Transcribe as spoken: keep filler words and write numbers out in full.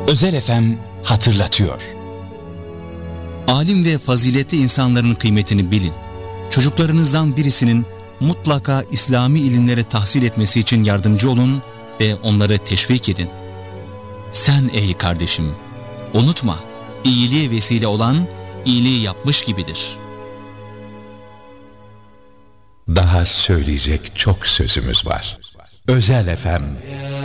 Özel F M hatırlatıyor. Alim ve faziletli insanların kıymetini bilin. Çocuklarınızdan birisinin mutlaka İslami ilimlere tahsil etmesi için yardımcı olun ve onları teşvik edin. Sen ey kardeşim, unutma, iyiliğe vesile olan iyiliği yapmış gibidir. Daha söyleyecek çok sözümüz var. Özel F M